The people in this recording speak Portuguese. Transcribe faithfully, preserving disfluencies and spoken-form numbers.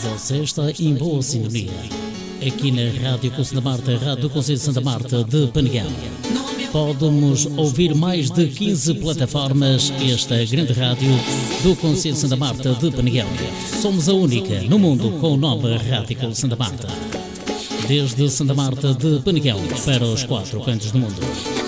Você está em boa sintonia. Aqui na Rádio Conselho Santa Marta, Rádio Conselho Santa Marta de Penegal. Pode-nos ouvir mais de quinze plataformas. Esta grande rádio do Conselho Santa Marta de Penegal. Somos a única no mundo com o nome Rádio Conselho Santa Marta. Desde Santa Marta de Penegal para os quatro cantos do mundo.